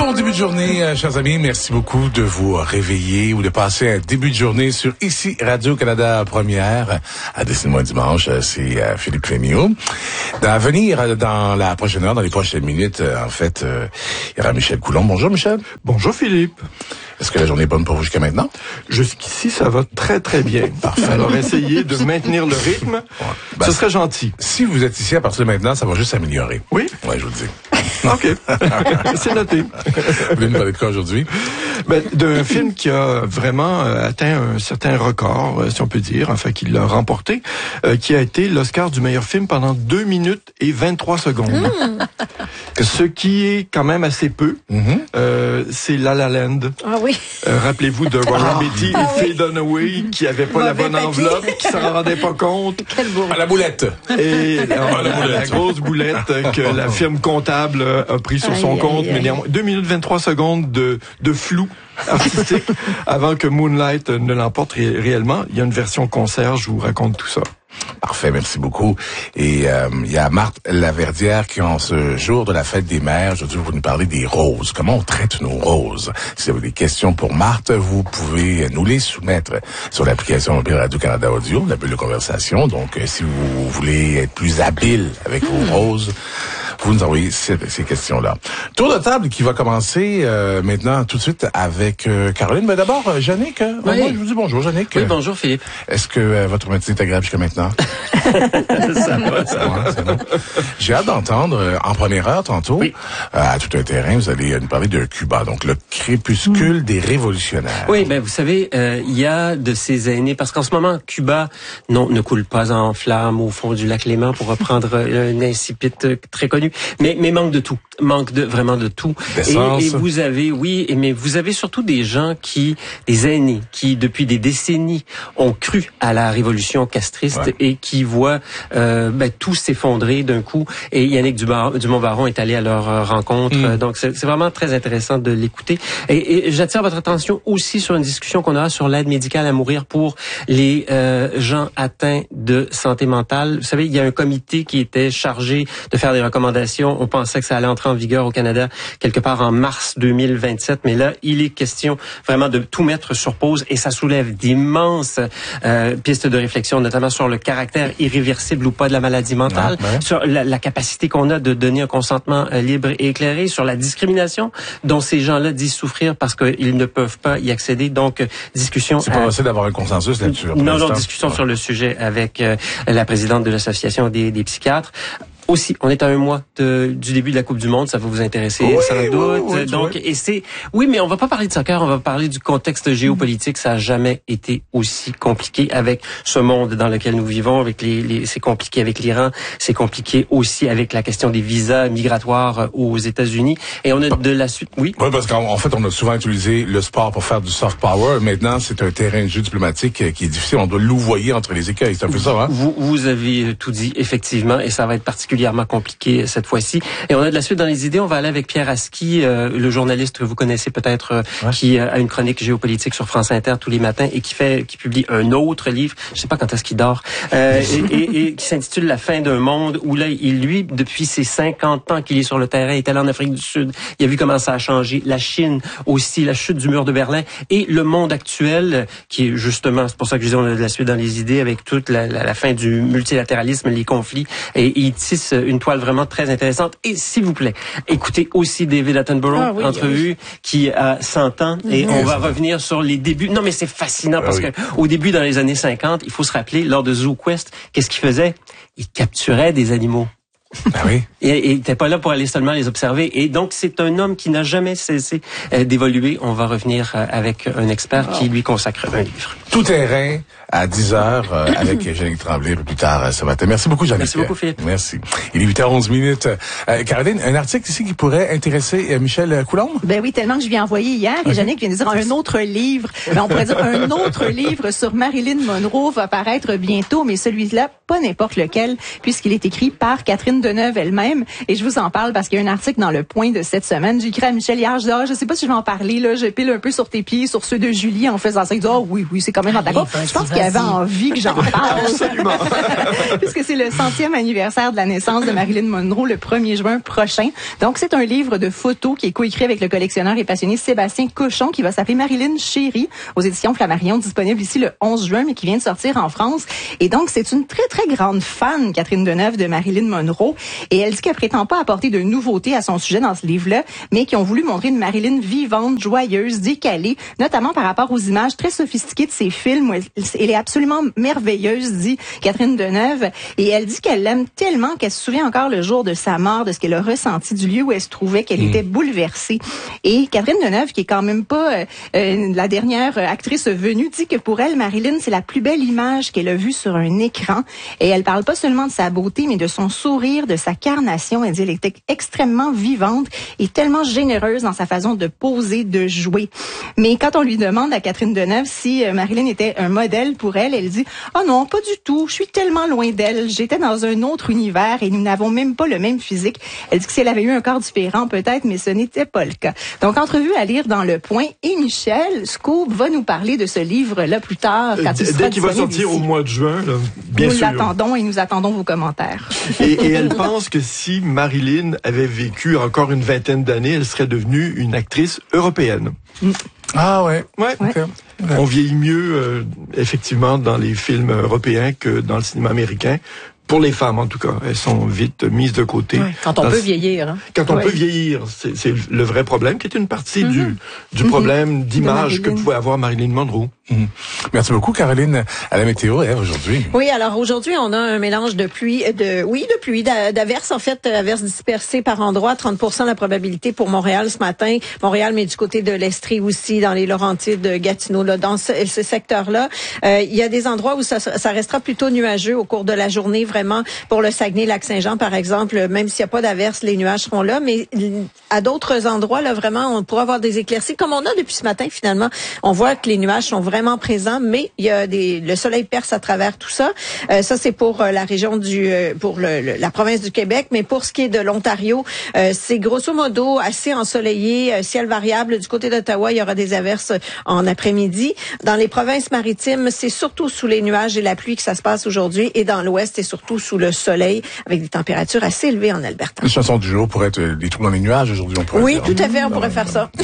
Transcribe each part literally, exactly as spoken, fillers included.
Bon début de journée, euh, chers amis. Merci beaucoup de vous réveiller ou de passer un début de journée sur ici Radio-Canada Première. À Dessine-moi dimanche, euh, c'est euh, Philippe Fémiot. À venir euh, dans la prochaine heure, dans les prochaines minutes, euh, en fait, euh, il y aura Michel Coulombe. Bonjour Michel. Bonjour Philippe. Est-ce que la journée est bonne pour vous jusqu'à maintenant? Jusqu'ici, ça va très très bien. Parfait. Alors essayez de maintenir le rythme. Ouais. Ben, ce serait gentil. Si vous êtes ici à partir de maintenant, ça va juste s'améliorer. Oui? Oui, je vous le dis. OK. C'est noté. Vous voulez nous parler de quoi aujourd'hui? Ben, d'un film qui a vraiment euh, atteint un certain record, euh, si on peut dire, enfin, qui l'a remporté, euh, qui a été l'Oscar du meilleur film pendant deux minutes et vingt-trois secondes. Mmh. Ce qui est quand même assez peu. Mmh. Euh, c'est La La Land. Ah oui. Euh, rappelez-vous de Warren Beatty ah, et oui. Faye Dunaway, qui n'avaient pas Mauvais la bonne papier. enveloppe, qui s'en rendaient pas compte. Quelle bourre. À la boulette. Et alors, la, la, la grosse boulette que la firme comptable a pris sur son aïe, compte, aïe, mais néanmoins, deux minutes vingt-trois secondes de, de flou artistique avant que Moonlight ne l'emporte ré- réellement. Il y a une version concert, je vous raconte tout ça. Parfait, merci beaucoup. Et euh, il y a Marthe Laverdière qui, en ce jour de la fête des mères, aujourd'hui, vous nous parler des roses. Comment on traite nos roses? Si vous avez des questions pour Marthe, vous pouvez nous les soumettre sur l'application mobile Radio-Canada Audio, la bulle de conversation. Donc, euh, si vous voulez être plus habile avec mmh. vos roses, vous nous envoyez ces, ces questions-là. Tour de table qui va commencer euh, maintenant tout de suite avec euh, Caroline. Mais d'abord, euh, Yannick, euh, oui. moi, je vous dis bonjour, Yannick. Oui, bonjour, Philippe. Est-ce que euh, votre matinée est agréable jusqu'à maintenant? ça va, ça va. C'est bon. J'ai hâte d'entendre, euh, en première heure, tantôt, oui. euh, à tout un terrain, vous allez nous parler de Cuba, donc le crépuscule mmh. des révolutionnaires. Oui, ben vous savez, euh, il y a de ces années, parce qu'en ce moment, Cuba non, ne coule pas en flammes au fond du lac Léman, pour reprendre euh, un incipit euh, très connu. Mais, mais manque de tout, manque de vraiment de tout. Et, et vous avez, oui, et, mais vous avez surtout des gens qui, des aînés, qui depuis des décennies ont cru à la révolution castriste ouais. et qui voient euh, ben, tout s'effondrer d'un coup. Et Yannick Dumont-Baron est allé à leur rencontre, mm. donc c'est, c'est vraiment très intéressant de l'écouter. Et, et j'attire votre attention aussi sur une discussion qu'on aura sur l'aide médicale à mourir pour les euh, gens atteints de santé mentale. Vous savez, il y a un comité qui était chargé de faire des recommandations. On pensait que ça allait entrer en vigueur au Canada quelque part en mars deux mille vingt-sept, mais là, il est question vraiment de tout mettre sur pause et ça soulève d'immenses euh, pistes de réflexion, notamment sur le caractère irréversible ou pas de la maladie mentale, ah, ouais. sur la, la capacité qu'on a de donner un consentement euh, libre et éclairé, sur la discrimination dont ces gens-là disent souffrir parce qu'ils ne peuvent pas y accéder. Donc, euh, discussion... C'est pas euh, facile d'avoir un consensus là-dessus. Là, non, non, discussion ouais. sur le sujet avec euh, la présidente de l'Association des, des psychiatres. Aussi, on est à un mois de, du début de la Coupe du Monde, ça va vous intéresser oui, sans doute. Oui, oui, Donc, oui. et c'est, oui, mais on va pas parler de soccer, on va parler du contexte géopolitique. Ça a jamais été aussi compliqué avec ce monde dans lequel nous vivons. Avec les, les c'est compliqué avec l'Iran, c'est compliqué aussi avec la question des visas migratoires aux États-Unis. Et on a de la suite, oui. Oui, parce qu'en fait, on a souvent utilisé le sport pour faire du soft power. Maintenant, c'est un terrain de jeu diplomatique qui est difficile. On doit louvoyer entre les écueils. C'est un peu ça, hein? Vous, vous avez tout dit effectivement, et ça va être particulièrement compliqué cette fois-ci. Et on a de la suite dans les idées. On va aller avec Pierre Aski, euh, le journaliste que vous connaissez peut-être, euh, ouais. qui euh, a une chronique géopolitique sur France Inter tous les matins et qui fait, qui publie un autre livre. Je sais pas quand est-ce qu'il dort, euh, et, et, et qui s'intitule La fin d'un monde. Où là, il lui, depuis ses cinquante ans qu'il est sur le terrain, est allé en Afrique du Sud. Il a vu comment ça a changé. La Chine aussi, la chute du mur de Berlin et le monde actuel, qui est justement, c'est pour ça que je disais on a de la suite dans les idées avec toute la, la, la fin du multilatéralisme, les conflits. Et il tisse une toile vraiment très intéressante. Et s'il vous plaît, écoutez aussi David Attenborough, ah, oui, entrevue, oui. qui a cent ans. Mm-hmm. Et on va revenir sur les débuts. Non, mais c'est fascinant parce ah, oui. que au début, dans les années cinquante, il faut se rappeler, lors de Zoo Quest, qu'est-ce qu'il faisait? Il capturait des animaux. Ah oui. Et il n'était pas là pour aller seulement les observer. Et donc, c'est un homme qui n'a jamais cessé euh, d'évoluer. On va revenir euh, avec un expert wow. qui lui consacre un livre. Tout terrain à dix heures euh, avec Jeannick Tremblay plus tard euh, ce matin. Merci beaucoup, Jeannick. Merci beaucoup, Philippe. Merci. Il est huit heures onze minutes. Euh, Caroline, un article ici qui pourrait intéresser euh, Michel Coulombe? Ben oui, tellement que je lui ai envoyé hier. Et Jeannick vient de dire un autre livre. Ben, on pourrait dire un autre livre sur Marilyn Monroe va paraître bientôt, mais celui-là, pas n'importe lequel, puisqu'il est écrit par Catherine Deneuve elle-même. Et je vous en parle parce qu'il y a un article dans Le Point de cette semaine. J'ai écrit à Michel hier, je dis, ah, je sais pas si je vais en parler, là. Je pile un peu sur tes pieds, sur ceux de Julie en faisant ça. Il dit, oh oui, oui, c'est quand même d'accord. Je pense qu'il avait envie que j'en parle. Absolument. Puisque c'est le centième anniversaire de la naissance de Marilyn Monroe le premier juin prochain. Donc, c'est un livre de photos qui est coécrit avec le collectionneur et passionné Sébastien Cochon qui va s'appeler Marilyn Chérie aux éditions Flammarion, disponible ici le onze juin, mais qui vient de sortir en France. Et donc, c'est une très, très grande fan, Catherine Deneuve, de Marilyn Monroe. Et elle dit qu'elle prétend pas apporter de nouveautés à son sujet dans ce livre-là, mais qui ont voulu montrer une Marilyn vivante, joyeuse, décalée, notamment par rapport aux images très sophistiquées de ses films. Où elle, elle est absolument merveilleuse, dit Catherine Deneuve. Et elle dit qu'elle l'aime tellement qu'elle se souvient encore le jour de sa mort, de ce qu'elle a ressenti, du lieu où elle se trouvait, qu'elle mmh. était bouleversée. Et Catherine Deneuve, qui est quand même pas euh, euh, la dernière actrice venue, dit que pour elle, Marilyn, c'est la plus belle image qu'elle a vue sur un écran. Et elle parle pas seulement de sa beauté, mais de son sourire, de sa carnation. Elle dit qu'elle était extrêmement vivante et tellement généreuse dans sa façon de poser, de jouer. Mais quand on lui demande à Catherine Deneuve si Marilyn était un modèle pour elle, elle dit « Oh non, pas du tout. Je suis tellement loin d'elle. J'étais dans un autre univers et nous n'avons même pas le même physique. » Elle dit que si elle avait eu un corps différent, peut-être, mais ce n'était pas le cas. Donc, entrevue à lire dans Le Point. Et Michel Scoop va nous parler de ce livre-là plus tard, quand il sera Dès qu'il va sortir ici. Au mois de juin, là, bien nous sûr. Nous l'attendons et nous attendons vos commentaires. Et, et elle pense que si Marilyn avait vécu encore une vingtaine d'années, elle serait devenue une actrice européenne. Mm. Ah ouais. Ouais. Okay. Ouais. On vieillit mieux, euh, effectivement, dans les films européens que dans le cinéma américain. Pour les femmes, en tout cas. Elles sont vite mises de côté. Ouais, quand on dans peut ce... vieillir. Hein. Quand on ouais. peut vieillir, c'est, c'est le vrai problème, qui est une partie mm-hmm. du, du mm-hmm. problème d'image que pouvait avoir Marilyn Monroe. Mm-hmm. Merci beaucoup, Caroline. À la météo, hein, aujourd'hui. Oui, alors aujourd'hui, on a un mélange de pluie, de oui, de pluie, d'averses, en fait, averses dispersées par endroits. trente pour cent la probabilité pour Montréal ce matin. Montréal, mais du côté de l'Estrie aussi, dans les Laurentides, Gatineau, là, dans ce, ce secteur-là. Euh, il y a des endroits où ça, ça restera plutôt nuageux au cours de la journée, vraiment, pour le Saguenay-Lac-Saint-Jean, par exemple, même s'il n'y a pas d'averse, les nuages seront là, mais à d'autres endroits, là, vraiment, on pourra avoir des éclaircies, comme on a depuis ce matin, finalement. On voit que les nuages sont vraiment présents, mais il y a des, le soleil perce à travers tout ça. Euh, ça, c'est pour euh, la région du, euh, pour le, le, la province du Québec, mais pour ce qui est de l'Ontario, euh, c'est grosso modo assez ensoleillé, euh, ciel variable. Du côté d'Ottawa, il y aura des averses en après-midi. Dans les provinces maritimes, c'est surtout sous les nuages et la pluie que ça se passe aujourd'hui, et dans l'ouest, et surtout sous le soleil, avec des températures assez élevées en Alberta. La chanson du jour pourrait être des trous dans les nuages aujourd'hui, on pourrait Oui, dire. tout à fait, on pourrait faire ça.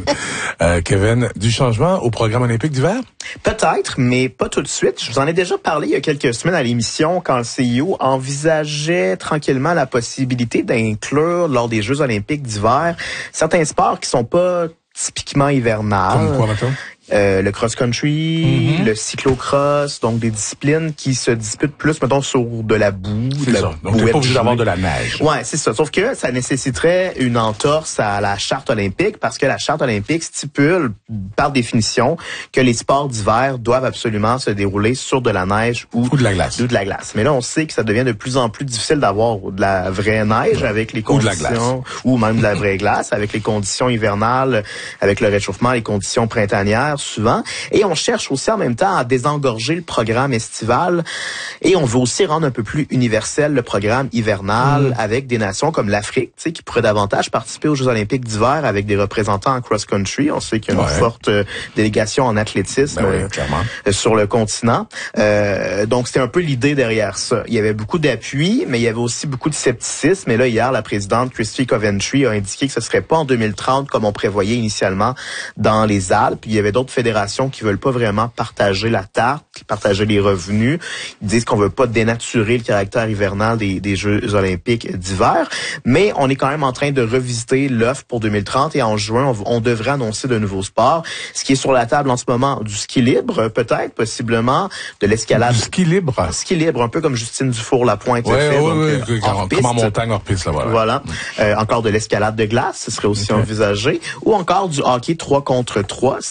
euh, Kevin, du changement au programme olympique d'hiver? Peut-être, mais pas tout de suite. Je vous en ai déjà parlé il y a quelques semaines à l'émission quand le C I O envisageait tranquillement la possibilité d'inclure lors des Jeux olympiques d'hiver certains sports qui sont pas typiquement hivernales. Comme quoi, maintenant? Euh, le cross-country, mm-hmm. le cyclocross, donc des disciplines qui se disputent plus, mettons, sur de la boue. C'est de la ça. Donc, t'es pas obligé d'avoir de la neige. Ouais, c'est ça. Sauf que ça nécessiterait une entorse à la charte olympique parce que la charte olympique stipule, par définition, que les sports d'hiver doivent absolument se dérouler sur de la neige ou, ou de la glace. Ou de la glace. Mais là, on sait que ça devient de plus en plus difficile d'avoir de la vraie neige ouais. avec les conditions, ou de la glace. ou même de la vraie glace avec les conditions hivernales, avec le réchauffement, les conditions printanières souvent. Et on cherche aussi en même temps à désengorger le programme estival. Et on veut aussi rendre un peu plus universel le programme hivernal mmh. avec des nations comme l'Afrique, tu sais, qui pourraient davantage participer aux Jeux olympiques d'hiver avec des représentants en cross-country. On sait qu'il y a une ouais. forte euh, délégation en athlétisme ben oui, euh, sur le continent. Euh, donc, c'était un peu l'idée derrière ça. Il y avait beaucoup d'appui, mais il y avait aussi beaucoup de scepticisme. Et là, hier, la présidente Christy Coventry a indiqué que ce serait pas en deux mille trente comme on prévoyait initialement dans les Alpes. Il y avait d'autres fédérations qui veulent pas vraiment partager la tarte, partager les revenus. Ils disent qu'on veut pas dénaturer le caractère hivernal des, des Jeux olympiques d'hiver, mais on est quand même en train de revisiter l'offre pour deux mille trente et en juin, on, on devrait annoncer de nouveaux sports. Ce qui est sur la table en ce moment, du ski libre, peut-être, possiblement, de l'escalade. Du ski libre? Ski libre, un peu comme Justine Dufour-Lapointe ouais, fait. Ouais, donc, ouais, euh, comme, comme en montagne, hors piste, là, voilà. Voilà. Euh, encore de l'escalade de glace, ce serait aussi okay. envisagé. Ou encore du hockey trois contre trois. C'est le souhait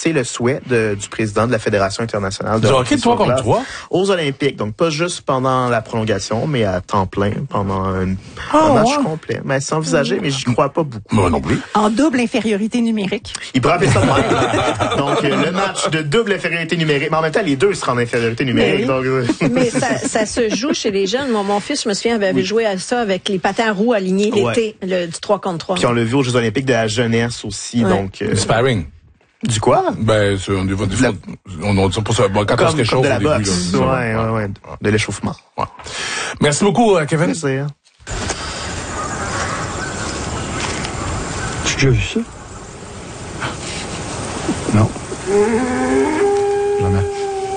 souhait de, du président de la Fédération internationale de Du hockey hockey trois sur contre glace trois? Aux Olympiques. Donc, pas juste pendant la prolongation, mais à temps plein, pendant un, Oh, un match wow. complet. Mais c'est envisagé, mais j'y crois pas beaucoup. Moi non plus. En double infériorité numérique. Il pourrait appeler ça de même. Donc, euh, le match de double infériorité numérique. Mais en même temps, les deux seront en infériorité numérique. Mais, donc, euh, mais ça, ça se joue chez les jeunes. Mon, mon fils, je me souviens, avait Oui. joué à ça avec les patins roues alignés Ouais. l'été, le, du trois contre trois. Puis on l'a vu aux Jeux olympiques de la jeunesse aussi. Ouais. Donc, euh, Du sparring. du quoi? Ben, c'est, on, on, La- on, on, pour ça, bon, quand on se Comme, comme réchauffe de la au début, boxe. là, Ouais, ouais, ouais. De l'échauffement. Ouais. Merci beaucoup, euh, Kevin. Plaisir. Tu as déjà vu ça? Non. Jamais.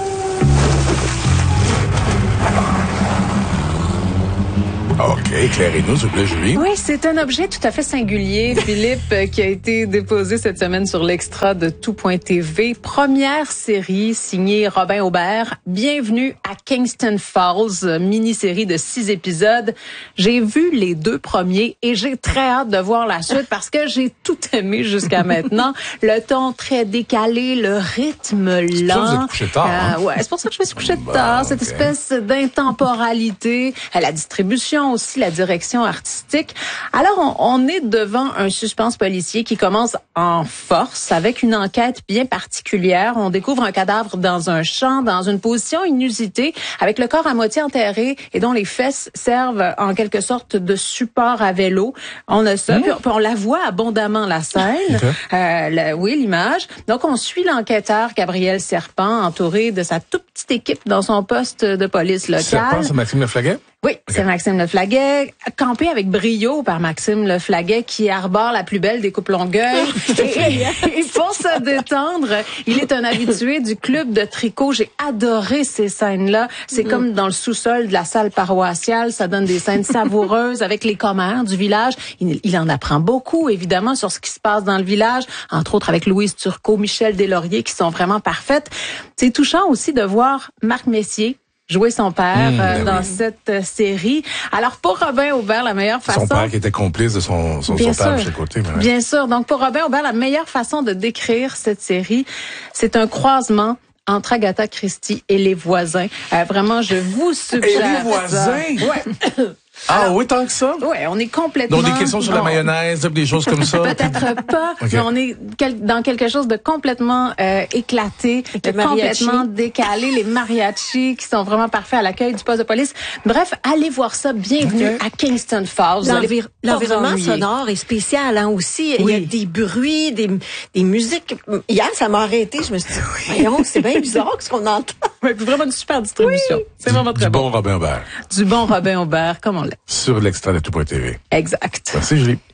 OK, éclairez-nous, s'il vous plaît, Julie. Oui, c'est un objet tout à fait singulier, Philippe, euh, qui a été déposé cette semaine sur l'extra de tout point T V. Première série signée Robin Aubert. Bienvenue à Kingston Falls, mini-série de six épisodes. J'ai vu les deux premiers et j'ai très hâte de voir la suite parce que j'ai tout aimé jusqu'à maintenant. Le ton très décalé, le rythme pour ça que vous lent. êtes couché tard, hein? Euh, ouais, c'est pour ça que je me suis couché Bah, tard. Cette ok. espèce d'intemporalité, à la distribution aussi, la direction artistique. Alors, on, on est devant un suspense policier qui commence en force avec une enquête bien particulière. On découvre un cadavre dans un champ, dans une position inusitée, avec le corps à moitié enterré et dont les fesses servent en quelque sorte de support à vélo. On a ça, puis on, puis on la voit abondamment, la scène. Ok. Euh, la- oui, l'image. Donc, on suit l'enquêteur Gabriel Serpent, entouré de sa toute petite équipe dans son poste de police locale. Serpent, c'est Maxime Leflaguet? Oui, c'est Maxime Leflaguet, campé avec brio par Maxime Leflaguet, qui arbore la plus belle des coupes Longueuil. et, et pour se détendre, il est un habitué du club de tricot. J'ai adoré ces scènes-là. C'est comme dans le sous-sol de la salle paroissiale. Ça donne des scènes savoureuses avec les commères du village. Il, il en apprend beaucoup, évidemment, sur ce qui se passe dans le village, entre autres avec Louise Turcot, Michel Deslauriers, qui sont vraiment parfaites. C'est touchant aussi de voir Marc Messier jouer son père Mmh, euh, ben dans oui. cette euh, série. Alors, pour Robin Aubert, la meilleure façon... Son père qui était complice de son, son, Bien son père de sûr. chaque côté. mais ouais. Bien sûr. Donc, pour Robin Aubert, la meilleure façon de décrire cette série, c'est un croisement entre Agatha Christie et Les Voisins. Euh, vraiment, je vous suggère Et Les Voisins? ça. Ouais. Ah oui, tant que ça? Ouais, on est complètement... Donc, des questions sur la on- mayonnaise, des choses comme ça? Peut-être pas, Ok. mais on est quel- dans quelque chose de complètement euh, éclaté, de le mariachi. complètement décalé. Les mariachis qui sont vraiment parfaits à l'accueil du poste de police. Bref, allez voir ça. Bienvenue Ok. à Kingston Falls. Vous allez L'envir- pas vous L'environnement ennuyer. sonore est spécial hein, aussi. Il y a Oui. des bruits, des, des musiques. Hier, ça m'a arrêté. Je me suis dit, voyons, c'est bien bizarre ce qu'on entend. Ouais, puis vraiment une super distribution. C'est vraiment très Du bon. bon Robin Aubert. Du bon Robin Aubert, comme on l'a. Sur l'extra de tout point T V. Exact. Merci, Julie.